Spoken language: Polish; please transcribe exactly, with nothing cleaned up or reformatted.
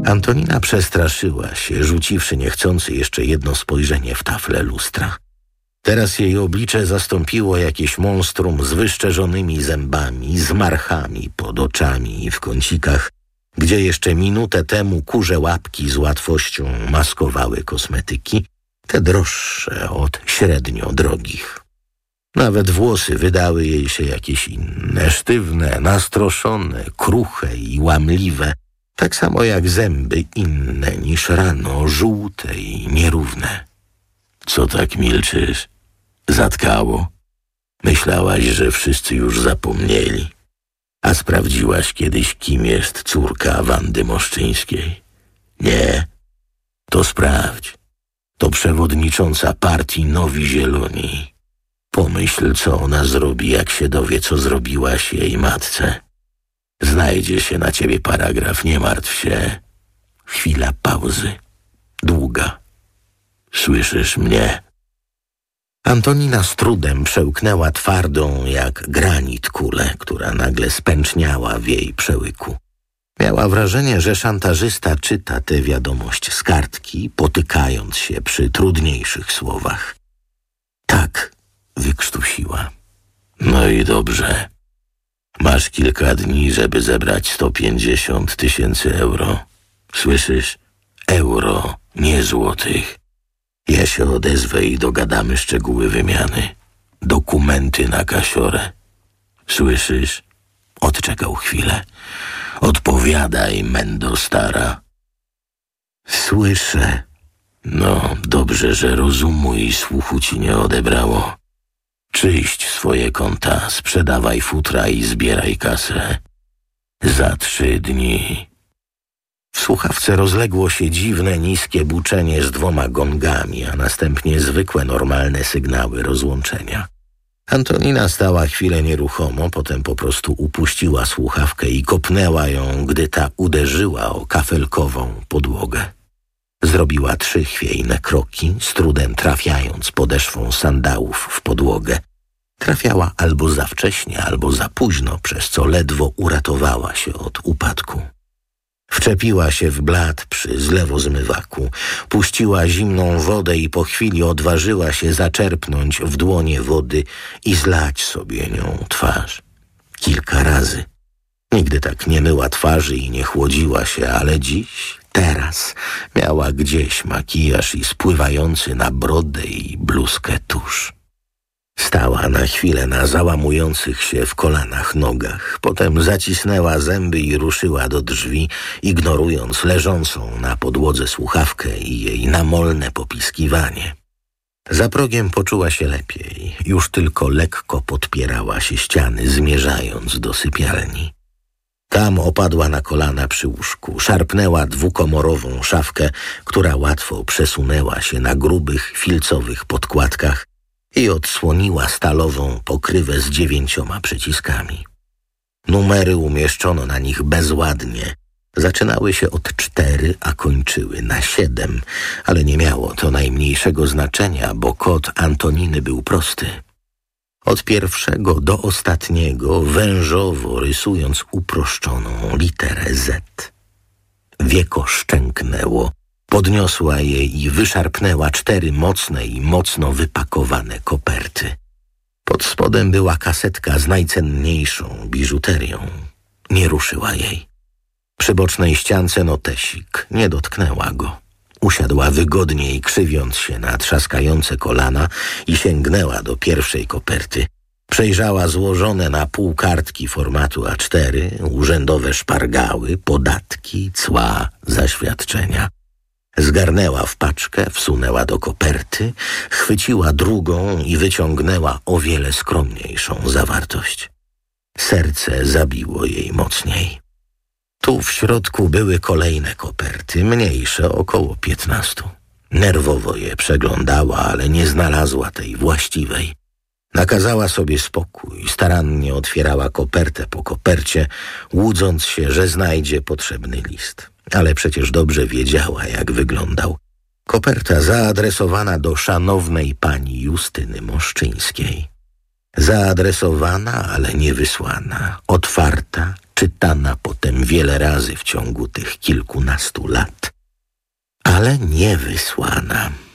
Antonina przestraszyła się, rzuciwszy niechcący jeszcze jedno spojrzenie w taflę lustra. Teraz jej oblicze zastąpiło jakieś monstrum z wyszczerzonymi zębami, z marchami pod oczami i w kącikach, gdzie jeszcze minutę temu kurze łapki z łatwością maskowały kosmetyki, te droższe od średnio drogich. Nawet włosy wydały jej się jakieś inne, sztywne, nastroszone, kruche i łamliwe, tak samo jak zęby inne niż rano, żółte i nierówne. Co tak milczysz? Zatkało? Myślałaś, że wszyscy już zapomnieli. A sprawdziłaś kiedyś, kim jest córka Wandy Moszczyńskiej? Nie? To sprawdź. To przewodnicząca partii Nowi Zieloni. Pomyśl, co ona zrobi, jak się dowie, co zrobiłaś jej matce. Znajdzie się na ciebie paragraf, nie martw się. Chwila pauzy. Długa. Słyszysz mnie? Antonina z trudem przełknęła twardą jak granit kulę, która nagle spęczniała w jej przełyku. Miała wrażenie, że szantażysta czyta tę wiadomość z kartki, potykając się przy trudniejszych słowach. Tak, wykrztusiła. No i dobrze. Masz kilka dni, żeby zebrać sto pięćdziesiąt tysięcy euro. Słyszysz? Euro, nie złotych. Ja się odezwę i dogadamy szczegóły wymiany. Dokumenty na kasiorę. Słyszysz? Odczekał chwilę. Odpowiadaj, mendo stara. Słyszę. No, dobrze, że rozumu i słuchu ci nie odebrało. Czyść swoje konta, sprzedawaj futra i zbieraj kasę. Za trzy dni. W słuchawce rozległo się dziwne, niskie buczenie z dwoma gongami, a następnie zwykłe, normalne sygnały rozłączenia. Antonina stała chwilę nieruchomo, potem po prostu upuściła słuchawkę i kopnęła ją, gdy ta uderzyła o kafelkową podłogę. Zrobiła trzy chwiejne kroki, z trudem trafiając podeszwą sandałów w podłogę. Trafiała albo za wcześnie, albo za późno, przez co ledwo uratowała się od upadku. Wczepiła się w blat przy zlewozmywaku, puściła zimną wodę i po chwili odważyła się zaczerpnąć w dłonie wody i zlać sobie nią twarz. Kilka razy. Nigdy tak nie myła twarzy i nie chłodziła się, ale dziś, teraz, miała gdzieś makijaż i spływający na brodę i bluzkę tusz. Stała na chwilę na załamujących się w kolanach nogach, potem zacisnęła zęby i ruszyła do drzwi, ignorując leżącą na podłodze słuchawkę i jej namolne popiskiwanie. Za progiem poczuła się lepiej, już tylko lekko podpierała się ściany, zmierzając do sypialni. Tam opadła na kolana przy łóżku, szarpnęła dwukomorową szafkę, która łatwo przesunęła się na grubych, filcowych podkładkach i odsłoniła stalową pokrywę z dziewięcioma przyciskami. Numery umieszczono na nich bezładnie. Zaczynały się od cztery, a kończyły na siedem, ale nie miało to najmniejszego znaczenia, bo kod Antoniny był prosty. Od pierwszego do ostatniego, wężowo rysując uproszczoną literę Z. Wieko szczęknęło, podniosła je i wyszarpnęła cztery mocne i mocno wypakowane koperty. Pod spodem była kasetka z najcenniejszą biżuterią. Nie ruszyła jej. Przy bocznej ściance notesik, nie dotknęła go. Usiadła wygodniej, krzywiąc się na trzaskające kolana i sięgnęła do pierwszej koperty. Przejrzała złożone na pół kartki formatu A cztery, urzędowe szpargały, podatki, cła, zaświadczenia. Zgarnęła w paczkę, wsunęła do koperty, chwyciła drugą i wyciągnęła o wiele skromniejszą zawartość. Serce zabiło jej mocniej. Tu w środku były kolejne koperty, mniejsze, około piętnastu. Nerwowo je przeglądała, ale nie znalazła tej właściwej. Nakazała sobie spokój, starannie otwierała kopertę po kopercie, łudząc się, że znajdzie potrzebny list. Ale przecież dobrze wiedziała, jak wyglądał. Koperta zaadresowana do szanownej pani Justyny Moszczyńskiej. Zaadresowana, ale nie wysłana. Otwarta, czytana potem wiele razy w ciągu tych kilkunastu lat, ale nie wysłana.